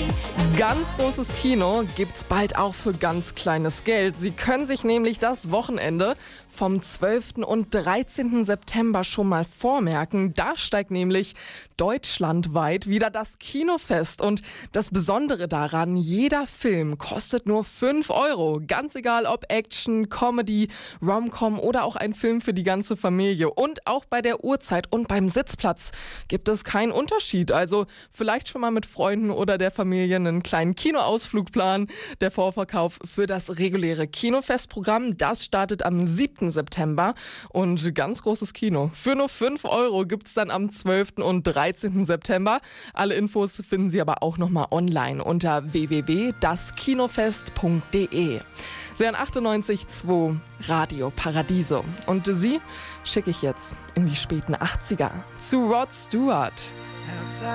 Ganz großes Kino gibt's bald auch für ganz kleines Geld. Sie können sich nämlich das Wochenende vom 12. und 13. September schon mal vormerken. Da steigt nämlich deutschlandweit wieder das Kinofest. Und das Besondere daran, jeder Film kostet nur 5 Euro. Ganz egal ob Action, Comedy, Rom-Com oder auch ein Film für die ganze Familie. Und auch bei der Uhrzeit und beim Sitzplatz gibt es keinen Unterschied. Also vielleicht schon mal mit Freunden oder der Familie einen kleinen Kinoausflug planen. Der Vorverkauf für das reguläre Kinofestprogramm, das startet am 7. September. Und ganz großes Kino. Für nur 5 Euro gibt es dann am 12. und 13. September. Alle Infos finden Sie aber auch nochmal online unter www.daskinofest.de. Sie hören 98.2 Radio Paradiso. Und Sie schicke ich jetzt in die späten 80er zu Rod Stewart.